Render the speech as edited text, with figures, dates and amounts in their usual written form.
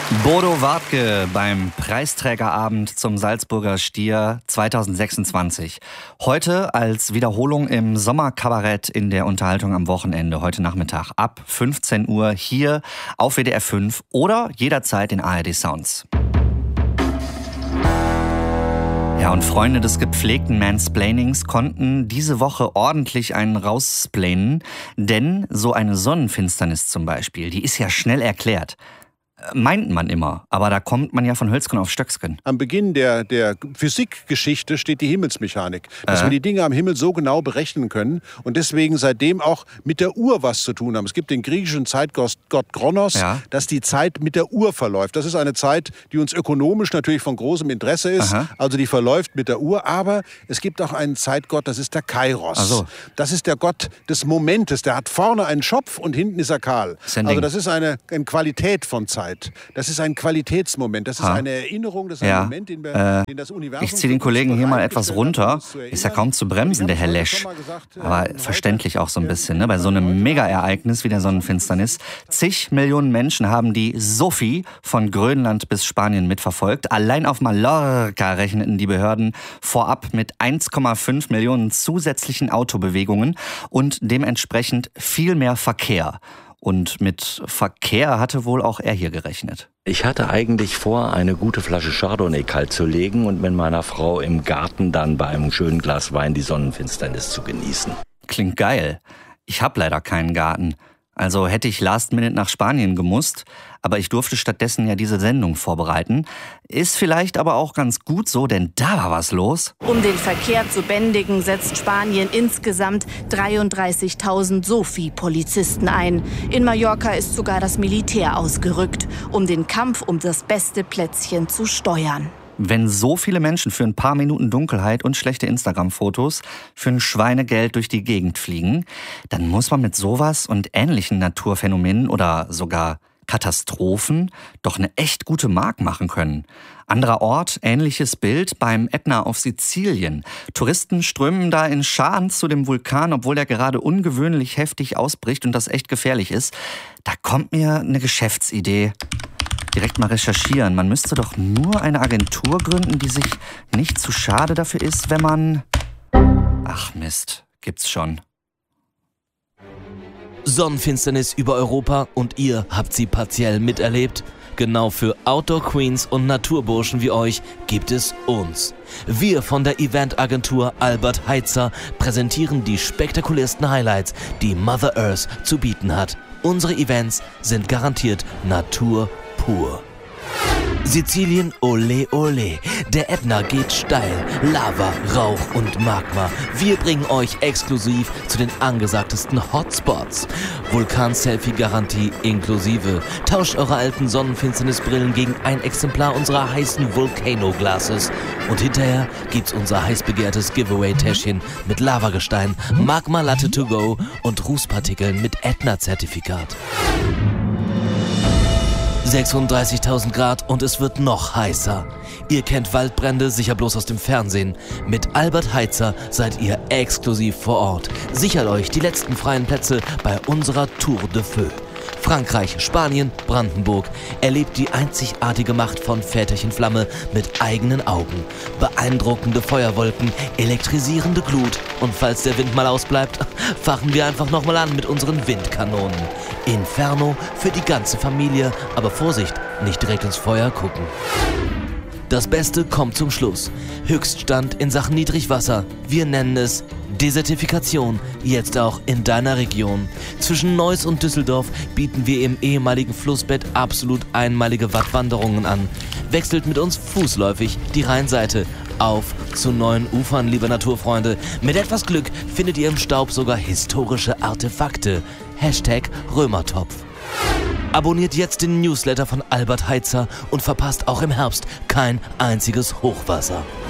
Bodo Wartke beim Preisträgerabend zum Salzburger Stier 2026. Heute als Wiederholung im Sommerkabarett in der Unterhaltung am Wochenende, heute Nachmittag ab 15 Uhr hier auf WDR 5 oder jederzeit in ARD Sounds. Ja, und Freunde des gepflegten Mansplainings konnten diese Woche ordentlich einen raussplainen, denn so eine Sonnenfinsternis zum Beispiel, die ist ja schnell erklärt. Meint man immer, aber da kommt man ja von Hölzgen auf Stöcksken. Am Beginn der Physikgeschichte steht die Himmelsmechanik, dass wir die Dinge am Himmel so genau berechnen können und deswegen seitdem auch mit der Uhr was zu tun haben. Es gibt den griechischen Zeitgott Kronos, dass die Zeit mit der Uhr verläuft. Das ist eine Zeit, die uns ökonomisch natürlich von großem Interesse ist, also die verläuft mit der Uhr, aber es gibt auch einen Zeitgott, das ist der Kairos. So. Das ist der Gott des Momentes, der hat vorne einen Schopf und hinten ist er kahl. Also das ist eine Qualität von Zeit. Das ist ein Qualitätsmoment, das ist eine Erinnerung, das ist ein Moment, den das Universum... Ich ziehe den Kollegen hier mal etwas runter. Ist ja kaum zu bremsen, der Herr Lesch. Aber verständlich auch so ein bisschen, ne? Bei so einem Mega-Ereignis wie der Sonnenfinsternis. Zig Millionen Menschen haben die Sophie von Grönland bis Spanien mitverfolgt. Allein auf Mallorca rechneten die Behörden vorab mit 1,5 Millionen zusätzlichen Autobewegungen und dementsprechend viel mehr Verkehr. Und mit Verkehr hatte wohl auch er hier gerechnet. Ich hatte eigentlich vor, eine gute Flasche Chardonnay kalt zu legen und mit meiner Frau im Garten dann bei einem schönen Glas Wein die Sonnenfinsternis zu genießen. Klingt geil. Ich habe leider keinen Garten. Also hätte ich last minute nach Spanien gemusst, aber ich durfte stattdessen ja diese Sendung vorbereiten. Ist vielleicht aber auch ganz gut so, denn da war was los. Um den Verkehr zu bändigen, setzt Spanien insgesamt 33.000 Sophie-Polizisten ein. In Mallorca ist sogar das Militär ausgerückt, um den Kampf um das beste Plätzchen zu steuern. Wenn so viele Menschen für ein paar Minuten Dunkelheit und schlechte Instagram-Fotos für ein Schweinegeld durch die Gegend fliegen, dann muss man mit sowas und ähnlichen Naturphänomenen oder sogar Katastrophen doch eine echt gute Mark machen können. Anderer Ort, ähnliches Bild beim Ätna auf Sizilien. Touristen strömen da in Scharen zu dem Vulkan, obwohl der gerade ungewöhnlich heftig ausbricht und das echt gefährlich ist. Da kommt mir eine Geschäftsidee. Direkt mal recherchieren. Man müsste doch nur eine Agentur gründen, die sich nicht zu schade dafür ist, wenn man... Ach Mist, gibt's schon. Sonnenfinsternis über Europa und ihr habt sie partiell miterlebt? Genau für Outdoor-Queens und Naturburschen wie euch gibt es uns. Wir von der Eventagentur Albert Heitzer präsentieren die spektakulärsten Highlights, die Mother Earth zu bieten hat. Unsere Events sind garantiert Natur pur. Sizilien, ole ole. Der Ätna geht steil. Lava, Rauch und Magma. Wir bringen euch exklusiv zu den angesagtesten Hotspots. Vulkan-Selfie-Garantie inklusive. Tauscht eure alten Sonnenfinsternisbrillen gegen ein Exemplar unserer heißen Volcano-Glasses. Und hinterher gibt's unser heiß begehrtes Giveaway-Täschchen mit Lavagestein, Magma-Latte to go und Rußpartikeln mit Ätna-Zertifikat. 36.000 Grad und es wird noch heißer. Ihr kennt Waldbrände sicher bloß aus dem Fernsehen. Mit Albert Heitzer seid ihr exklusiv vor Ort. Sichert euch die letzten freien Plätze bei unserer Tour de Feu. Frankreich, Spanien, Brandenburg. Erlebt die einzigartige Macht von Väterchen Flamme mit eigenen Augen. Beeindruckende Feuerwolken, elektrisierende Glut. Und falls der Wind mal ausbleibt, fachen wir einfach nochmal an mit unseren Windkanonen. Inferno für die ganze Familie, aber Vorsicht, nicht direkt ins Feuer gucken. Das Beste kommt zum Schluss. Höchststand in Sachen Niedrigwasser. Wir nennen es Desertifikation, jetzt auch in deiner Region. Zwischen Neuss und Düsseldorf bieten wir im ehemaligen Flussbett absolut einmalige Wattwanderungen an. Wechselt mit uns fußläufig die Rheinseite. Auf zu neuen Ufern, liebe Naturfreunde. Mit etwas Glück findet ihr im Staub sogar historische Artefakte. #Römertopf. Abonniert jetzt den Newsletter von Albert Heitzer und verpasst auch im Herbst kein einziges Hochwasser.